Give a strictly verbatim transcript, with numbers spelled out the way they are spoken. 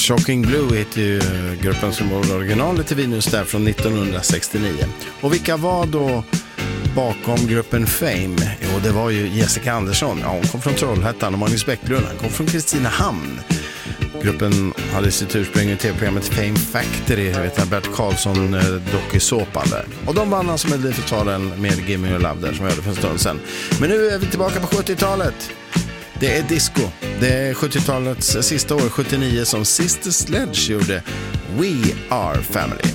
Shocking Blue heter ju gruppen som var originalet till Venus där från nittonhundrasextionio. Och vilka var då bakom gruppen Fame? Jo, det var ju Jessica Andersson. Ja, hon kom från Trollhättan, och Magnus Bäcklund, han kom från Kristinehamn. Gruppen hade sitt ursprung i tv-programmet Fame Factory, vet jag, Bert Karlsson eh, dokusåpan där. Och de vann alltså med Melodifestivalen med Gimme Your Love där, som vi hörde för en stund sedan. Men nu är vi tillbaka på sjuttiotalet. Det är disco. Det är sjuttiotalets sista år, sjuttionio, som Sister Sledge gjorde We Are Family.